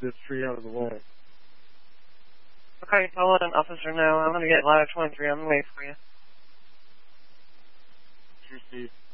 this tree out of the way. Okay, I'll let an officer know. I'm going to get ladder 23 on the way for you. Sure, Steve.